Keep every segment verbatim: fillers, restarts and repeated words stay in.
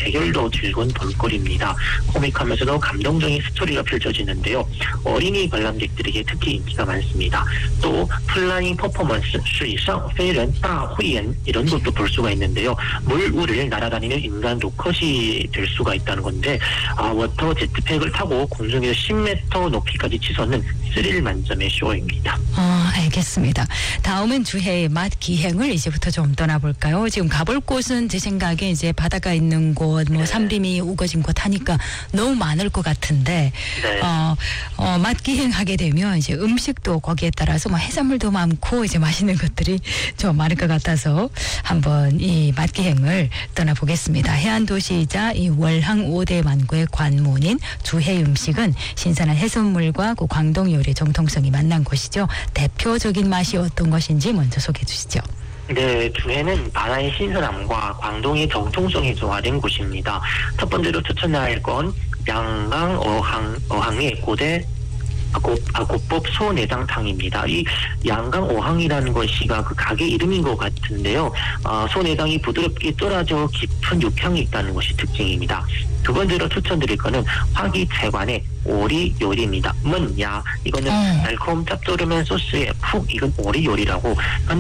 대결도 즐거운 볼거리입니다. 코믹하면서도 감동적인 스토리가 펼쳐지는데요. 어린이 관람객들에게 특히 인기가 많습니다. 또 플라잉 퍼포먼스, 수이상, 페이런, 다후연 이런 것도 볼 수가 있는데요. 물 위를 날아다니는 인간 로컷이 될 수가 있다는 건데 아, 워터 제트팩을 타고 공중에서 십 미터 높이까지 치솟는 스릴 만점의 쇼입니다. 아, 알겠습니다. 다음은 주해의 맛 기행을 이제부터 좀 떠나볼까요? 지금 가볼 곳은 제 생각에 이제 바다가 있는 곳, 뭐 네. 산림이 우거진 곳 하니까 너무 많을 것 같은데 네. 어, 어, 맛 기행하게 되면 이제 음식도 거기에 따라서 뭐 해산물도 많고 이제 맛있는 것들이 좀 많을 것 같아서 한번 이 맛 기행을 떠나보겠습니다. 해안 도시이자 이 월항 오 대 만고의 관문인 주해 음식은 신선한 해산물과 그 광동 요리의 정통성이 만난 곳이죠. 대표적인 맛이 어떤 것인지 먼저 소개해 주시죠. 네, 주해는 바다의 신선함과 광동의 정통성이 조화된 곳입니다. 첫 번째로 추천할 건 양강 어항, 어항의 고대 고, 아, 고법 소내장탕입니다. 이 양강 어항이라는 것이가 그 가게 이름인 것 같은데요. 어, 소내장이 부드럽게 쫄아져 깊은 육향이 있다는 것이 특징입니다. 두 번째로 추천드릴 거는 화기채관의 오리 요리입니다. 뭐냐? 이거는 음. 달콤 짭조름한 소스에 푹 익은 오리 요리라고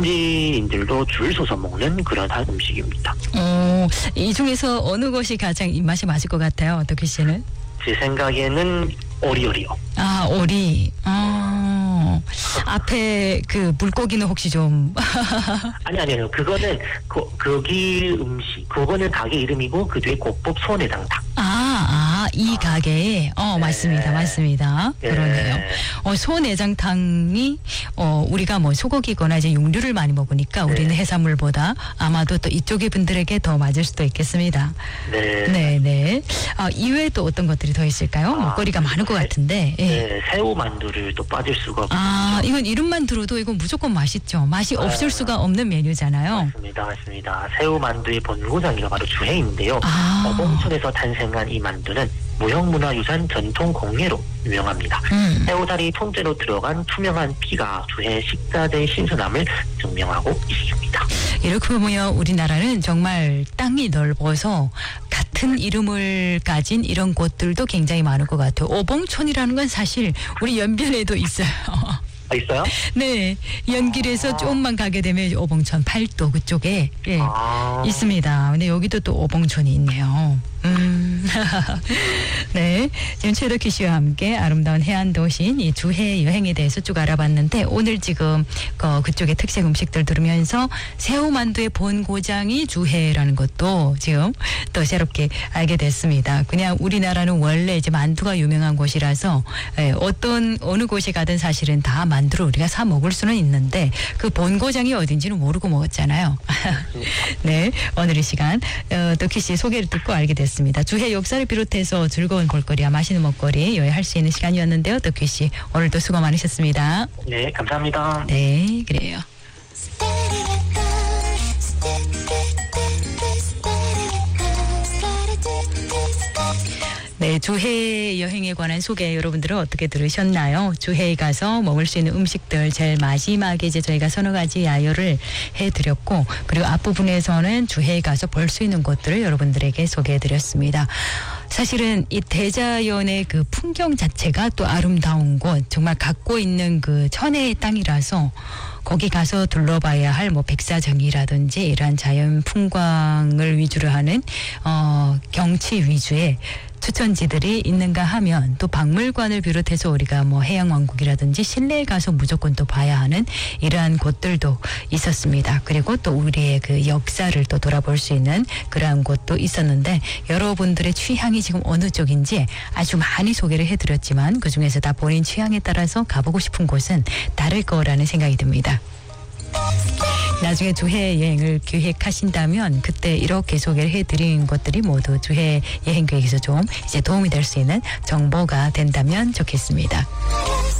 현지인들도 줄 서서 먹는 그런 한 음식입니다. 어, 이 중에서 어느 것이 가장 입맛이 맞을 것 같아요? 어떻게 씨는? 제 생각에는 오리 요리요. 아, 오리. 어, 앞에 그 물고기는 혹시 좀 아니 아니요. 그거는 거, 거기 음식 그거는 가게 이름이고 그 뒤에 고법 소내장탕. 아, 아, 이 가게에 어, 네. 맞습니다. 맞습니다. 네. 그러네요. 어, 소내장탕이 어, 우리가 뭐 소고기거나 이제 육류를 많이 먹으니까 네. 우리는 해산물보다 아마도 또 이쪽의 분들에게 더 맞을 수도 있겠습니다. 네. 네, 네. 아, 이외에 또 어떤 것들이 더 있을까요? 아, 먹거리가 많을 것 새- 같은데. 예. 네, 새우 만두를 또 빠질 수가 없죠. 아, 이건 이름만 들어도 이건 무조건 맛있죠. 맛이 아, 없을 수가 없는 메뉴잖아요. 맞습니다, 맞습니다. 새우 만두의 본고장이가 바로 주해인데요. 아. 어봉촌에서 탄생한 이 만두는 무형문화유산 전통 공예로 유명합니다. 음. 새우살이 통째로 들어간 투명한 피가 주해 식자재의 신선함을 증명하고 있습니다. 이렇게 보면 우리나라는 정말 땅이 넓어서 같은 이름을 가진 이런 곳들도 굉장히 많을 것 같아요. 오봉촌이라는 건 사실 우리 연변에도 있어요. 아, 있어요? 네, 연길에서 아. 조금만 가게 되면 오봉천 팔도 그쪽에 예, 아. 있습니다. 근데 여기도 또 오봉촌이 있네요. 음. 네, 지금 최덕희 씨와 함께 아름다운 해안 도시인 이 주해 여행에 대해서 쭉 알아봤는데 오늘 지금 그 그쪽의 특색 음식들 들으면서 새우만두의 본고장이 주해라는 것도 지금 또 새롭게 알게 됐습니다. 그냥 우리나라는 원래 이제 만두가 유명한 곳이라서 예, 어떤 어느 곳에 가든 사실은 다 만두를 우리가 사 먹을 수는 있는데 그 본고장이 어딘지는 모르고 먹었잖아요. 네, 오늘 이 시간 어, 덕희 씨 소개를 듣고 알게 됐습니다. 주해 역사를 비롯해서 즐거운 볼거리와 맛있는 먹거리 여행할 수 있는 시간이었는데요. 덕희 씨 오늘도 수고 많으셨습니다. 네, 감사합니다. 네, 그래요. 네, 주해 여행에 관한 소개 여러분들은 어떻게 들으셨나요? 주해에 가서 먹을 수 있는 음식들 제일 마지막에 이제 저희가 서너 가지 야유를 해드렸고 그리고 앞부분에서는 주해에 가서 볼 수 있는 곳들을 여러분들에게 소개해드렸습니다. 사실은 이 대자연의 그 풍경 자체가 또 아름다운 곳 정말 갖고 있는 그 천혜의 땅이라서 거기 가서 둘러봐야 할 뭐 백사정이라든지 이러한 자연 풍광을 위주로 하는 어, 경치 위주의 추천지들이 있는가 하면 또 박물관을 비롯해서 우리가 뭐 해양왕국이라든지 실내에 가서 무조건 또 봐야 하는 이러한 곳들도 있었습니다. 그리고 또 우리의 그 역사를 또 돌아볼 수 있는 그러한 곳도 있었는데 여러분들의 취향이 지금 어느 쪽인지 아주 많이 소개를 해드렸지만 그중에서 다 본인 취향에 따라서 가보고 싶은 곳은 다를 거라는 생각이 듭니다. 나중에 주해 여행을 계획하신다면 그때 이렇게 소개를 해드린 것들이 모두 주해 여행 계획에서 좀 이제 도움이 될 수 있는 정보가 된다면 좋겠습니다.